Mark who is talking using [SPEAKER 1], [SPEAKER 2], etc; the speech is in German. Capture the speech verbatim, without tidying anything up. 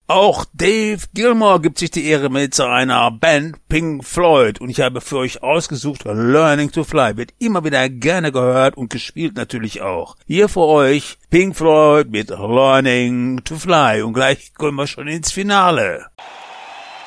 [SPEAKER 1] Auch Dave Gilmour gibt sich die Ehre mit seiner Band Pink Floyd und ich habe für euch ausgesucht Learning to Fly. Wird immer wieder gerne gehört und gespielt natürlich auch. Hier für euch Pink Floyd mit Learning to Fly und gleich kommen wir schon ins Finale.